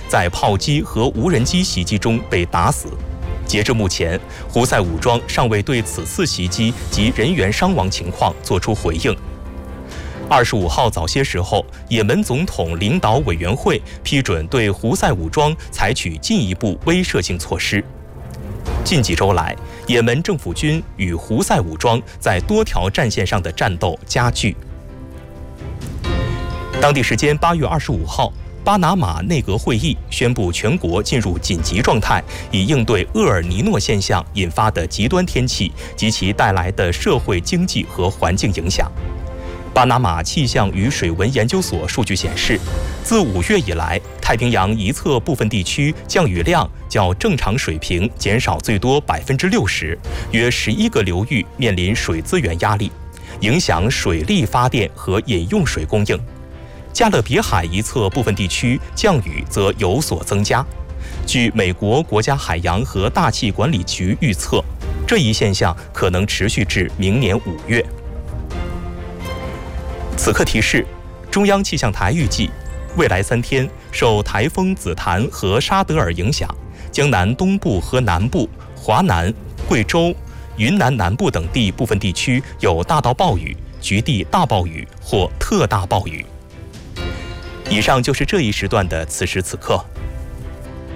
在炮击和无人机袭击中被打死。截至目前，胡塞武装尚未对此次袭击及人员伤亡情况作出回应。25号早些时候，也门总统领导委员会批准对胡塞武装采取进一步威慑性措施。近几周来，也门政府军与胡塞武装在多条战线上的战斗加剧。当地时间8月25号，巴拿马内阁会议宣布全国进入紧急状态，以应对厄尔尼诺现象引发的极端天气及其带来的社会、经济和环境影响。巴拿马气象与水文研究所数据显示，自5月以来，太平洋一侧部分地区降雨量较正常水平减少最多60%，约11个流域面临水资源压力，影响水力发电和饮用水供应。加勒比海一侧部分地区降雨则有所增加。据美国国家海洋和大气管理局预测，这一现象可能持续至明年5月。此刻提示：中央气象台预计，未来3天受台风紫檀和沙德尔影响，江南东部和南部、华南、贵州、云南南部等地部分地区有大到暴雨、局地大暴雨或特大暴雨。以上就是这一时段的此时此刻。